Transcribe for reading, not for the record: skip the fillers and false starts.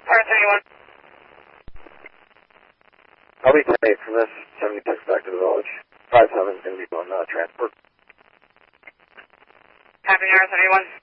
R31. I'll be 10-8 from this, 76 back to the village. 57 is going to be on transport. Copy, R31.